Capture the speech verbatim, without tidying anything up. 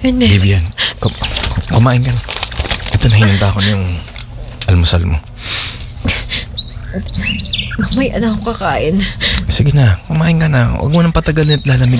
Ernest. Vivian, kum- kumain ka na. Ito na, hinanda ko na yung almusal mo. Mamaya na ako kakain. Sige na, kumain ka na. Huwag mo nang patagalin at lalamig